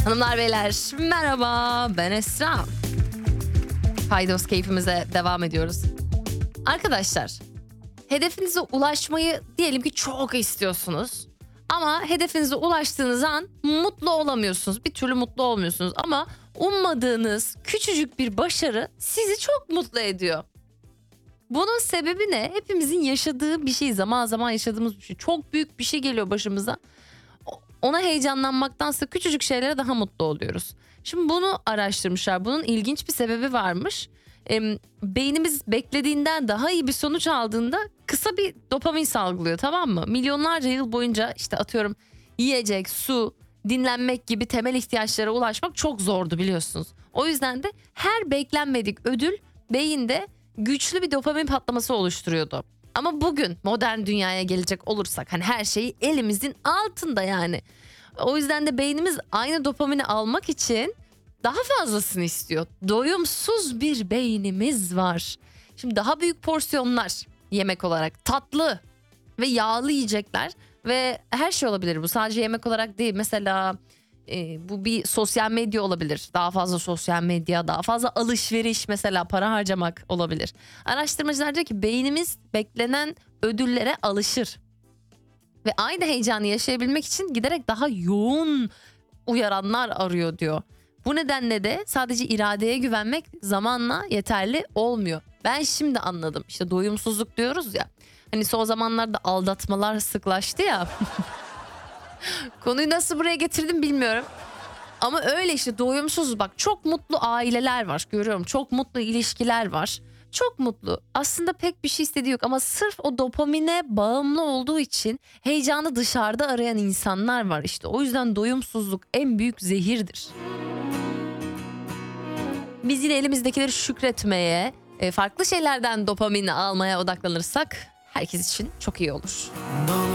Hanımlar beyler merhaba, ben Esra. Paydos keyfimize devam ediyoruz. Arkadaşlar, hedefinize ulaşmayı diyelim ki çok istiyorsunuz. Ama hedefinize ulaştığınız an mutlu olamıyorsunuz. Bir türlü mutlu olmuyorsunuz. Ama ummadığınız küçücük bir başarı sizi çok mutlu ediyor. Bunun sebebi ne? Hepimizin yaşadığı bir şey, zaman zaman yaşadığımız bir şey. Çok büyük bir şey geliyor başımıza. Ona heyecanlanmaktansa küçücük şeylere daha mutlu oluyoruz. Şimdi bunu araştırmışlar. Bunun ilginç bir sebebi varmış. Beynimiz beklediğinden daha iyi bir sonuç aldığında kısa bir dopamin salgılıyor, tamam mı? Milyonlarca yıl boyunca işte atıyorum yiyecek, su, dinlenmek gibi temel ihtiyaçlara ulaşmak çok zordu biliyorsunuz. O yüzden de her beklenmedik ödül beyinde güçlü bir dopamin patlaması oluşturuyordu. Ama bugün modern dünyaya gelecek olursak hani her şey elimizin altında yani. O yüzden de beynimiz aynı dopamini almak için daha fazlasını istiyor. Doyumsuz bir beynimiz var. Şimdi daha büyük porsiyonlar yemek olarak, tatlı ve yağlı yiyecekler ve her şey olabilir bu. Sadece yemek olarak değil. Mesela bu bir sosyal medya olabilir. Daha fazla sosyal medya, daha fazla alışveriş, mesela para harcamak olabilir. Araştırmacılar diyor ki beynimiz beklenen ödüllere alışır. Ve aynı heyecanı yaşayabilmek için giderek daha yoğun uyaranlar arıyor diyor. Bu nedenle de sadece iradeye güvenmek zamanla yeterli olmuyor. Ben şimdi anladım. İşte doyumsuzluk diyoruz ya. Hani son zamanlarda aldatmalar sıklaştı ya. Konuyu nasıl buraya getirdim bilmiyorum. Ama öyle işte doyumsuz, bak çok mutlu aileler var, görüyorum. Çok mutlu ilişkiler var. Çok mutlu. Aslında pek bir şey istediği yok ama sırf o dopamine bağımlı olduğu için heyecanı dışarıda arayan insanlar var. İşte o yüzden doyumsuzluk en büyük zehirdir. Biz yine elimizdekileri şükretmeye, farklı şeylerden dopamin almaya odaklanırsak herkes için çok iyi olur.